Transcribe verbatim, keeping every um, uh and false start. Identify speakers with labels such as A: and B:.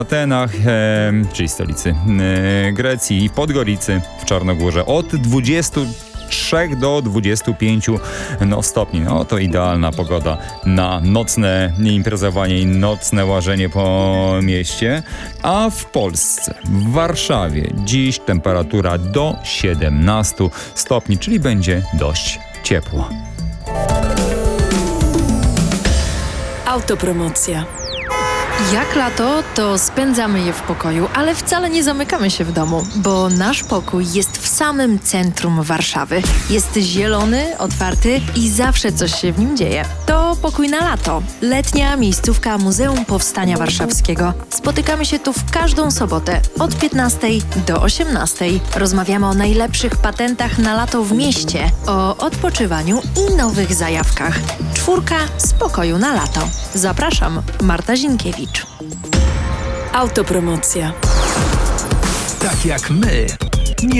A: W Atenach, e, czyli stolicy e, Grecji, i w Podgoricy w Czarnogórze od dwudziestu trzech do dwudziestu pięciu no, stopni. No to idealna pogoda na nocne imprezowanie i nocne łażenie po mieście. A w Polsce, w Warszawie dziś temperatura do siedemnastu stopni, czyli będzie dość ciepło.
B: Autopromocja.
C: Jak lato, to spędzamy je w pokoju, ale wcale nie zamykamy się w domu, bo nasz pokój jest w samym centrum Warszawy. Jest zielony, otwarty i zawsze coś się w nim dzieje. To pokój na lato. Letnia miejscówka Muzeum Powstania Warszawskiego. Spotykamy się tu w każdą sobotę od piętnastej do osiemnastej. Rozmawiamy o najlepszych patentach na lato w mieście, o odpoczywaniu i nowych zajawkach. Czwórka z pokoju na lato. Zapraszam, Marta Zinkiewicz.
B: Autopromocja.
D: Tak jak my.